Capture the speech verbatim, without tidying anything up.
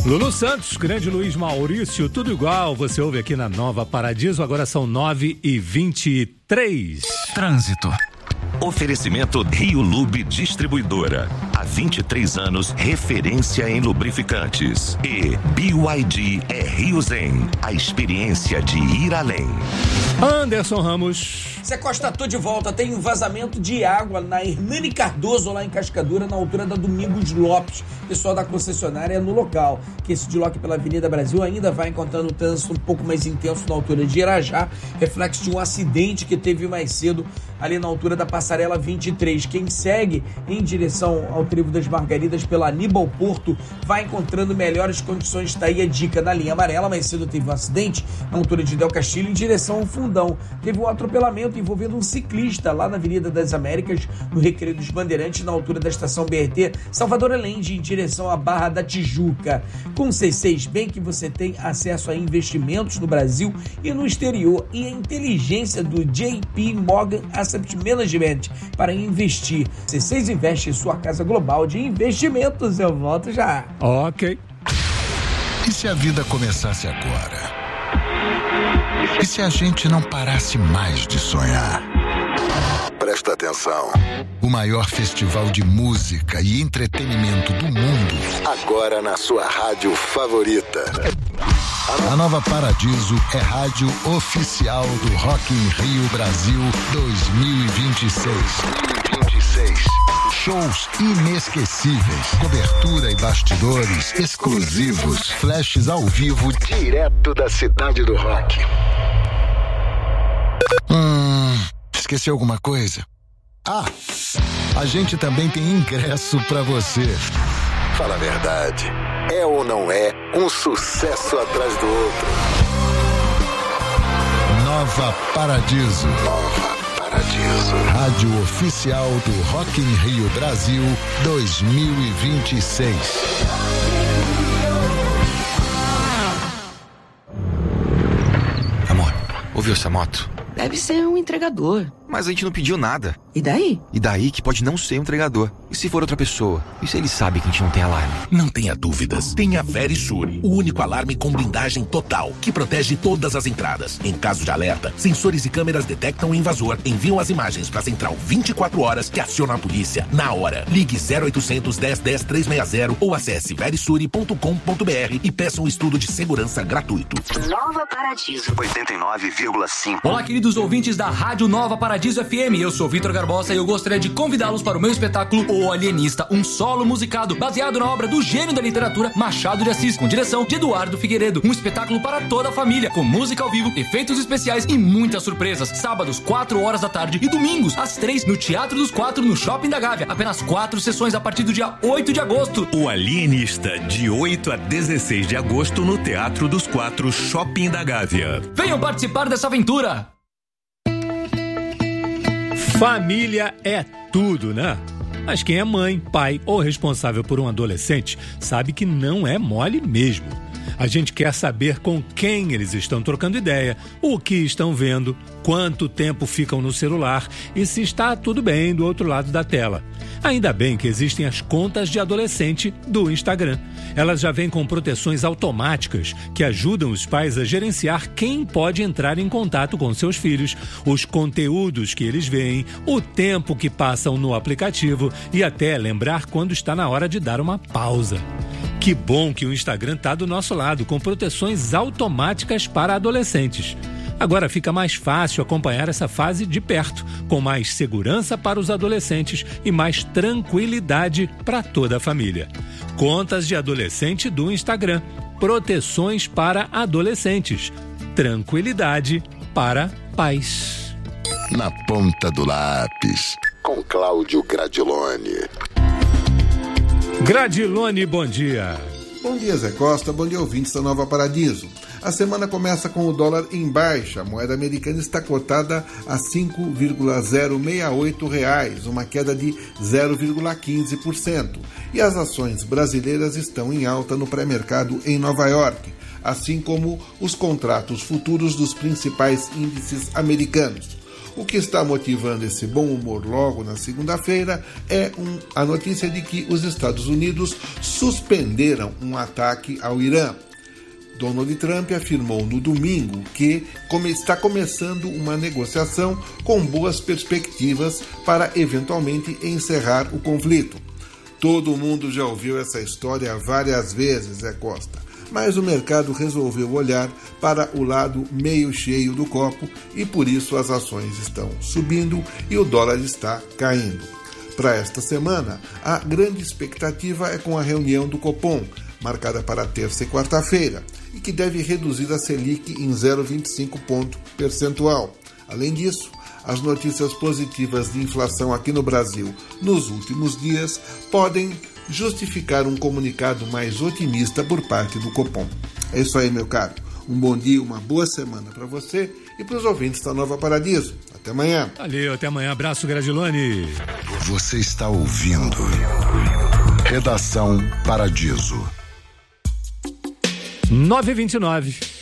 Lulu Santos, grande Luiz Maurício, tudo igual, você ouve aqui na Nova Paradiso, agora são nove e vinte e três. Trânsito. Oferecimento Rio Lube Distribuidora. Há vinte e três anos, referência em lubrificantes. E B Y D é Rio Zen, a experiência de ir além. Anderson Ramos. Zé Costa, tô de volta. Tem um vazamento de água na Hernani Cardoso, lá em Cascadura, na altura da Domingos Lopes. Pessoal da concessionária é no local, que esse desloque pela Avenida Brasil ainda vai encontrando o trânsito um pouco mais intenso na altura de Irajá, reflexo de um acidente que teve mais cedo ali na altura da Passarela vinte e três. Quem segue em direção ao Trevo das Margaridas pela Aníbal Porto vai encontrando melhores condições. Está aí a dica na linha amarela. Mais cedo teve um acidente na altura de Del Castilho em direção ao Fundão. Teve um atropelamento envolvendo um ciclista lá na Avenida das Américas, no Recreio dos Bandeirantes, na altura da estação B R T Salvador Allende, em direção à Barra da Tijuca. Com o C seis Bank você tem acesso a investimentos no Brasil e no exterior e a inteligência do J P Morgan Asset Management para investir. C seis investe em sua casa global de investimentos. Eu volto já. Ok. E se a vida começasse agora? E se a gente não parasse mais de sonhar? Presta atenção. O maior festival de música e entretenimento do mundo, agora na sua rádio favorita. A Nova Paradiso é rádio oficial do Rock in Rio Brasil dois mil e vinte e seis. dois mil e vinte e seis. Shows inesquecíveis, cobertura e bastidores exclusivos, flashes ao vivo direto da cidade do rock. Hum, esqueci alguma coisa? Ah, a gente também tem ingresso pra você. Fala a verdade, é ou não é um sucesso atrás do outro? Nova Paradiso. Nova Paradiso. Rádio oficial do Rock in Rio Brasil dois mil e vinte e seis. Amor, ouviu essa moto? Deve ser um entregador. Mas a gente não pediu nada. E daí? E daí que pode não ser um entregador. E se for outra pessoa? E se ele sabe que a gente não tem alarme? Não tenha dúvidas. Tenha Verisure, o único alarme com blindagem total, que protege todas as entradas. Em caso de alerta, sensores e câmeras detectam o invasor, enviam as imagens para a central vinte e quatro horas, que aciona a polícia na hora. Ligue zero oitocentos, dez, dez, trezentos e sessenta ou acesse verisure ponto com ponto b r e peça um estudo de segurança gratuito. Nova Paradiso oitenta e nove vírgula cinco. Olá, queridos ouvintes da Rádio Nova Paradiso F M, eu sou Vitor Garbosa e eu gostaria de convidá-los para o meu espetáculo O Alienista, um solo musicado baseado na obra do gênio da literatura Machado de Assis, com direção de Eduardo Figueiredo. Um espetáculo para toda a família, com música ao vivo, efeitos especiais e muitas surpresas. Sábados, quatro horas da tarde e domingos, às três, no Teatro dos Quatro, no Shopping da Gávea. Apenas quatro sessões a partir do dia oito de agosto. O Alienista, de oito a dezesseis de agosto, no Teatro dos Quatro, Shopping da Gávea. Venham participar dessa aventura! Família é tudo, né? Mas quem é mãe, pai ou responsável por um adolescente sabe que não é mole mesmo. A gente quer saber com quem eles estão trocando ideia, o que estão vendo, quanto tempo ficam no celular e se está tudo bem do outro lado da tela. Ainda bem que existem as contas de adolescente do Instagram. Elas já vêm com proteções automáticas que ajudam os pais a gerenciar quem pode entrar em contato com seus filhos, os conteúdos que eles veem, o tempo que passam no aplicativo e até lembrar quando está na hora de dar uma pausa. Que bom que o Instagram está do nosso lado, com proteções automáticas para adolescentes. Agora fica mais fácil acompanhar essa fase de perto, com mais segurança para os adolescentes e mais tranquilidade para toda a família. Contas de adolescente do Instagram. Proteções para adolescentes. Tranquilidade para pais. Na ponta do lápis, com Cláudio Gradiloni. Gradiloni, bom dia. Bom dia, Zé Costa. Bom dia, ouvintes da Nova Paradiso. A semana começa com o dólar em baixa. A moeda americana está cotada a cinco vírgula zero seis oito reais, uma queda de zero vírgula quinze por cento. E as ações brasileiras estão em alta no pré-mercado em Nova York, assim como os contratos futuros dos principais índices americanos. O que está motivando esse bom humor logo na segunda-feira é um, a notícia de que os Estados Unidos suspenderam um ataque ao Irã. Donald Trump afirmou no domingo que come, está começando uma negociação com boas perspectivas para eventualmente encerrar o conflito. Todo mundo já ouviu essa história várias vezes, Zé Costa, mas o mercado resolveu olhar para o lado meio cheio do copo e por isso as ações estão subindo e o dólar está caindo. Para esta semana, a grande expectativa é com a reunião do Copom, marcada para terça e quarta-feira, e que deve reduzir a Selic em zero vírgula vinte e cinco ponto percentual. Além disso, as notícias positivas de inflação aqui no Brasil nos últimos dias podem justificar um comunicado mais otimista por parte do Copom. É isso aí, meu caro. Um bom dia, uma boa semana para você e para os ouvintes da Nova Paradiso. Até amanhã. Valeu, até amanhã. Abraço, Gradilone. Você está ouvindo Redação Paradiso. nove e vinte e nove.